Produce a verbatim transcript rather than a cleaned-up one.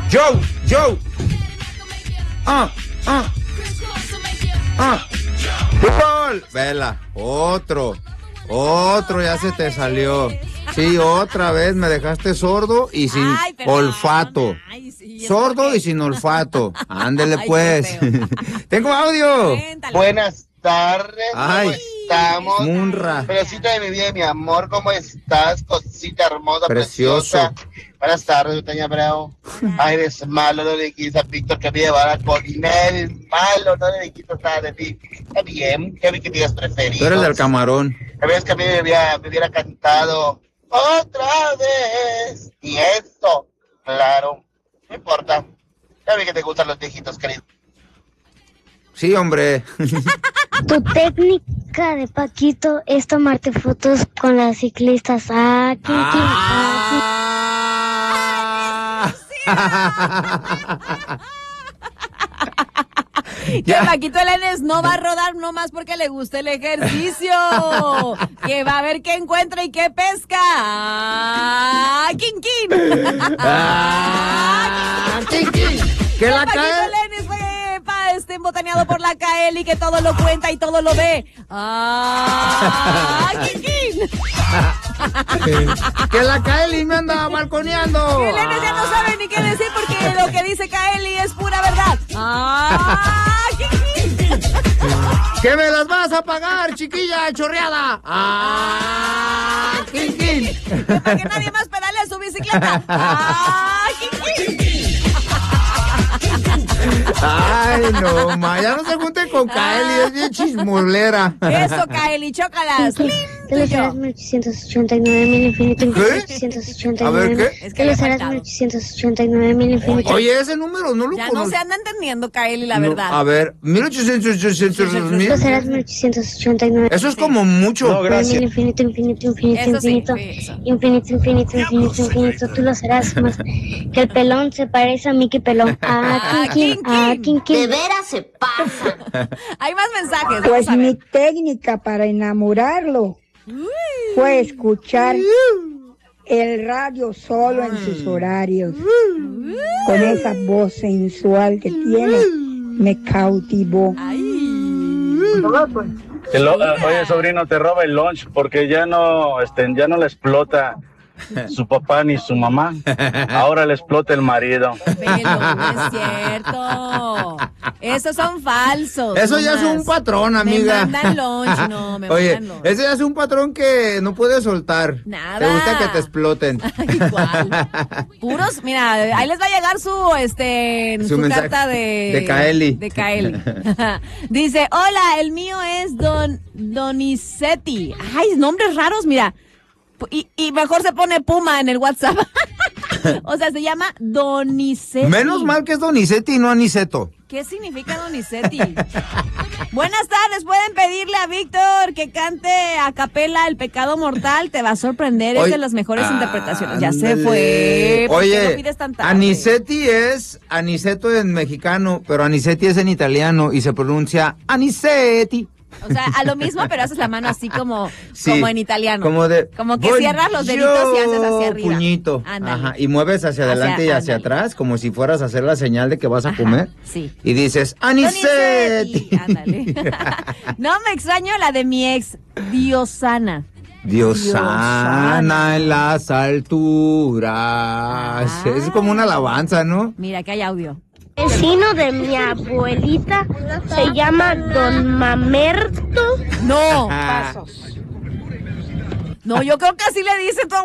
Joe, Joe. Ah, ah. Ah. Fútbol. Vela, otro. Otro ya se te salió. Sí, otra vez me dejaste sordo y sin Ay, olfato. Ay, sí, sordo y sin olfato. Ándele pues. Tengo audio. Cuéntale. Buenas tardes. Ay, ¿cómo estamos? Munra. Preciosa de mi vida y mi amor, ¿cómo estás? Cosita hermosa, Precioso. preciosa. Buenas tardes, Tania Bravo. Ay, eres malo, no le quitas a Víctor que me llevara con Inés. Eres malo, no le quitas nada de ti. Está bien, ¿qué vi que digas preferidos? Tú eres del camarón. ¿Qué ves que a mí me hubiera, me hubiera cantado otra vez? Y esto, claro, no importa. Ya vi que te gustan los viejitos, querido. Sí, hombre. Tu técnica de Paquito es tomarte fotos con las ciclistas. Ah, ¿qué, ah. Que Paquito Lainez no va a rodar nomás porque le gusta el ejercicio. Que va a ver qué encuentra y qué pesca. ¡Ah, ¡Quin, quin! ¡Ah, quin, quin! Que la Paquito cae. Lainez fue pa, este, embotaneado por la Kaeli, que todo lo cuenta y todo lo ve. ¡Ah, quin, quin! Que la Kaeli me anda balconeando. Que Lainez ya no sabe ni qué decir porque lo que dice Kaeli es pura verdad. ¡Ah, quin, quin! Que me las vas a pagar, chiquilla chorreada. ¡Ah, quin, quin! Que para que nadie más pedale su bicicleta. ¡Ah, quin, quin! Ay, no, ma, ya no se junten con Kaeli, es bien chismolera. Eso, Kaeli, chócalas. ¿Qué les harás mil ochocientos ochenta y nueve mil infinito infinito ochocientos ochenta y nueve? A ver, ¿qué? Es que ¿Qué les harás faltado. mil ochocientos ochenta y nueve mil infinito? Oye, ese número no lo Ya conozco. no se anda entendiendo, Kaeli, la No, verdad. a ver, mil ochocientos, ochocientos, ¿Qué mil. les harás mil ochocientos ochenta y nueve? Eso es como mucho. No, gracias. Mil infinito infinito infinito Eso sí, infinito sí, eso. infinito infinito infinito infinito. Tú lo harás más que el pelón se parece a Mickey Pelón. Ah, Ah, King King, King. Ah, King. King King. De veras se pasa. Hay más mensajes. Pues Vamos a mi ver. técnica para enamorarlo fue escuchar el radio solo en sus horarios. Con esa voz sensual que tiene, me cautivó. El lo- eh, oye, sobrino, te roba el lunch porque ya no, este, ya no le explota su papá ni su mamá. Ahora le explota el marido. Velo, no es cierto. Esos son falsos. Eso ya es nomás. un patrón, amiga. Me mandan lunch, no, me Oye, mandan lunch. ese ya es un patrón que no puedes soltar. Nada. Te gusta que te exploten. Igual. Puros, mira, ahí les va a llegar su, este, Su su, mensaje carta de... de Kaeli. De Kaeli. Dice, hola, el mío es Don Donizetti. Ay, nombres raros, mira. Y, y mejor se pone Puma en el WhatsApp. O sea, se llama Donizetti. Menos mal que es Donizetti y no Aniceto. ¿Qué significa Donizetti? Buenas tardes, pueden pedirle a Víctor que cante a capela El Pecado Mortal, te va a sorprender, es Oye, de las mejores interpretaciones. Ya se ándale. fue. ¿Por qué Oye, lo pides tan tarde? Anicetti es Aniceto en mexicano, pero Anicetti es en italiano y se pronuncia Anicetti. O sea, a lo mismo, pero haces la mano así como, Sí, como en italiano. Como de Como que voy cierras los deditos y haces hacia arriba. Puñito. Ándale. Ajá, y mueves hacia adelante Hacia- y hacia ándale. atrás, como si fueras a hacer la señal de que vas a Ajá, comer. sí. Y dices, Anicetti. Donizetti, ándale. No me extraño la de mi ex, Diosana. Diosana en las alturas. Ah. Es como una alabanza, ¿no? Mira, que hay audio. El vecino de mi abuelita se llama Don Mamerto. No. Ah. No, yo creo que así le dice tu